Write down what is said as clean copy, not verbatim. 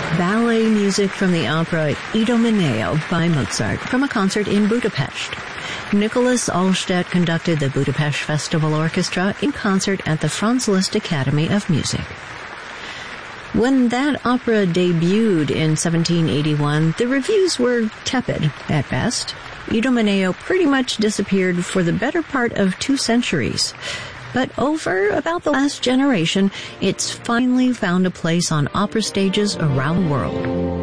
ballet music from the opera Idomeneo by Mozart from a concert in Budapest. Nicholas Allstedt conducted the Budapest Festival Orchestra in concert at the Franz Liszt Academy of Music. When that opera debuted in 1781, the reviews were tepid at best. Idomeneo pretty much disappeared for the better part of 2 centuries. But over about the last generation, it's finally found a place on opera stages around the world.